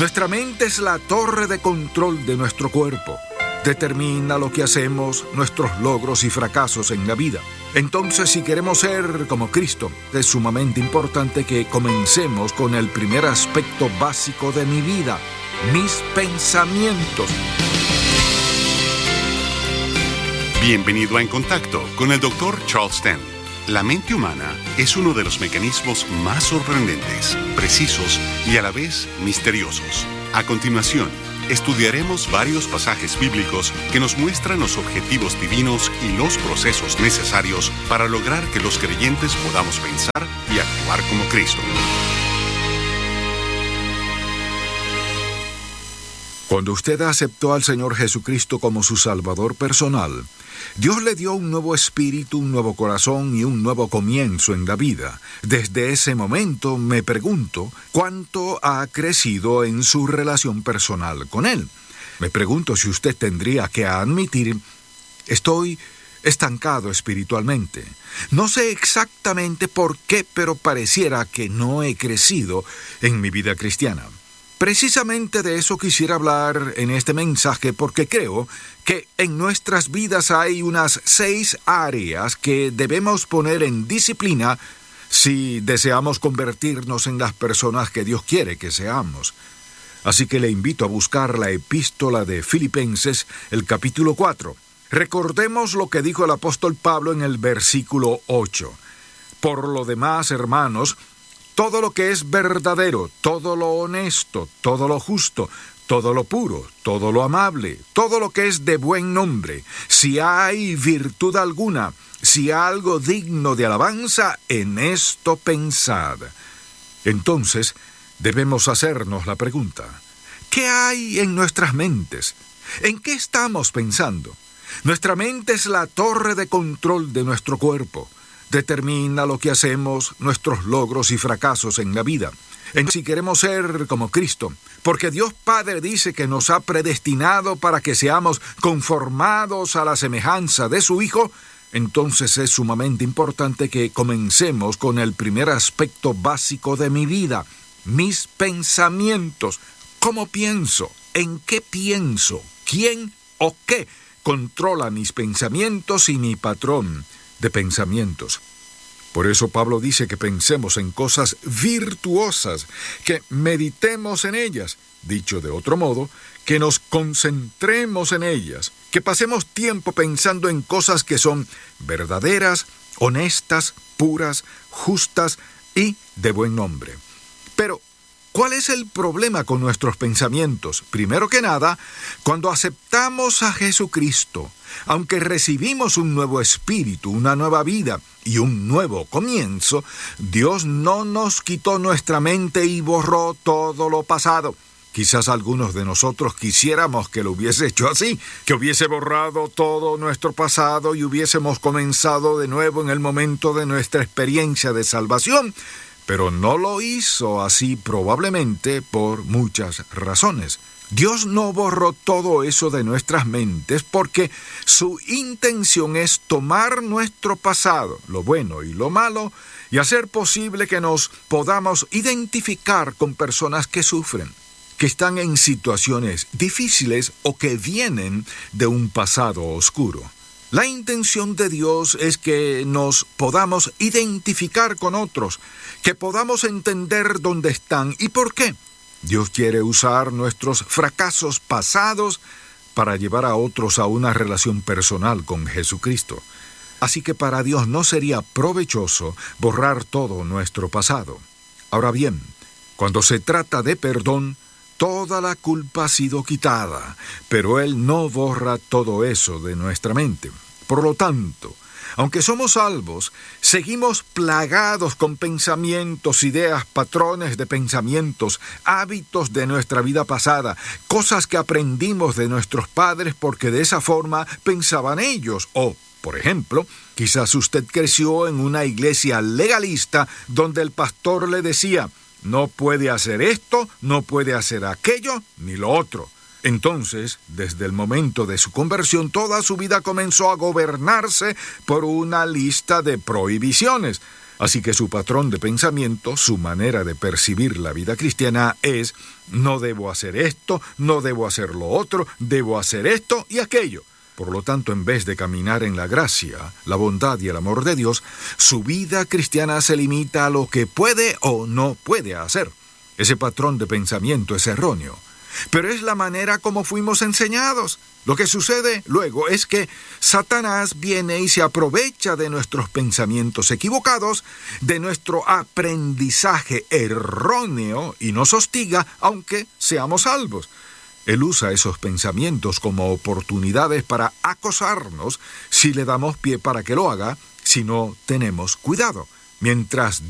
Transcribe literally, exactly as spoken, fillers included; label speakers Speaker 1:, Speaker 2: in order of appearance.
Speaker 1: Nuestra mente es la torre de control de nuestro cuerpo. Determina lo que hacemos, nuestros logros y fracasos en la vida. Entonces, si queremos ser como Cristo, es sumamente importante que comencemos con el primer aspecto básico de mi vida, mis pensamientos.
Speaker 2: Bienvenido a En Contacto con el doctor Charles Stanley. La mente humana es uno de los mecanismos más sorprendentes, precisos y a la vez misteriosos. A continuación, estudiaremos varios pasajes bíblicos que nos muestran los objetivos divinos y los procesos necesarios para lograr que los creyentes podamos pensar y actuar como Cristo.
Speaker 1: Cuando usted aceptó al Señor Jesucristo como su Salvador personal, Dios le dio un nuevo espíritu, un nuevo corazón y un nuevo comienzo en la vida. Desde ese momento me pregunto cuánto ha crecido en su relación personal con Él. Me pregunto si usted tendría que admitir, estoy estancado espiritualmente. No sé exactamente por qué, pero pareciera que no he crecido en mi vida cristiana. Precisamente de eso quisiera hablar en este mensaje porque creo que en nuestras vidas hay unas seis áreas que debemos poner en disciplina si deseamos convertirnos en las personas que Dios quiere que seamos. Así que le invito a buscar la epístola de Filipenses, el capítulo cuatro. Recordemos lo que dijo el apóstol Pablo en el versículo ocho. Por lo demás, hermanos, todo lo que es verdadero, todo lo honesto, todo lo justo, todo lo puro, todo lo amable, todo lo que es de buen nombre, si hay virtud alguna, si hay algo digno de alabanza, en esto pensad. Entonces, debemos hacernos la pregunta, ¿qué hay en nuestras mentes? ¿En qué estamos pensando? Nuestra mente es la torre de control de nuestro cuerpo. Determina lo que hacemos, nuestros logros y fracasos en la vida. En si queremos ser como Cristo, porque Dios Padre dice que nos ha predestinado para que seamos conformados a la semejanza de su Hijo, entonces es sumamente importante que comencemos con el primer aspecto básico de mi vida, mis pensamientos. ¿Cómo pienso? ¿En qué pienso? ¿Quién o qué controla mis pensamientos y mi patrón de pensamientos? Por eso Pablo dice que pensemos en cosas virtuosas, que meditemos en ellas. Dicho de otro modo, que nos concentremos en ellas, que pasemos tiempo pensando en cosas que son verdaderas, honestas, puras, justas y de buen nombre. Pero, ¿cuál es el problema con nuestros pensamientos? Primero que nada, cuando aceptamos a Jesucristo, aunque recibimos un nuevo espíritu, una nueva vida y un nuevo comienzo, Dios no nos quitó nuestra mente y borró todo lo pasado. Quizás algunos de nosotros quisiéramos que lo hubiese hecho así, que hubiese borrado todo nuestro pasado y hubiésemos comenzado de nuevo en el momento de nuestra experiencia de salvación, pero no lo hizo así probablemente por muchas razones. Dios no borró todo eso de nuestras mentes porque su intención es tomar nuestro pasado, lo bueno y lo malo, y hacer posible que nos podamos identificar con personas que sufren, que están en situaciones difíciles o que vienen de un pasado oscuro. La intención de Dios es que nos podamos identificar con otros, que podamos entender dónde están y por qué. Dios quiere usar nuestros fracasos pasados para llevar a otros a una relación personal con Jesucristo. Así que para Dios no sería provechoso borrar todo nuestro pasado. Ahora bien, cuando se trata de perdón, toda la culpa ha sido quitada, pero Él no borra todo eso de nuestra mente. Por lo tanto, aunque somos salvos, seguimos plagados con pensamientos, ideas, patrones de pensamientos, hábitos de nuestra vida pasada, cosas que aprendimos de nuestros padres porque de esa forma pensaban ellos. O, por ejemplo, quizás usted creció en una iglesia legalista donde el pastor le decía, no puede hacer esto, no puede hacer aquello, ni lo otro. Entonces, desde el momento de su conversión, toda su vida comenzó a gobernarse por una lista de prohibiciones. Así que su patrón de pensamiento, su manera de percibir la vida cristiana es: no debo hacer esto, no debo hacer lo otro, debo hacer esto y aquello. Por lo tanto, en vez de caminar en la gracia, la bondad y el amor de Dios, su vida cristiana se limita a lo que puede o no puede hacer. Ese patrón de pensamiento es erróneo, pero es la manera como fuimos enseñados. Lo que sucede luego es que Satanás viene y se aprovecha de nuestros pensamientos equivocados, de nuestro aprendizaje erróneo, y nos hostiga aunque seamos salvos. Él usa esos pensamientos como oportunidades para acosarnos si le damos pie para que lo haga, si no tenemos cuidado. Mientras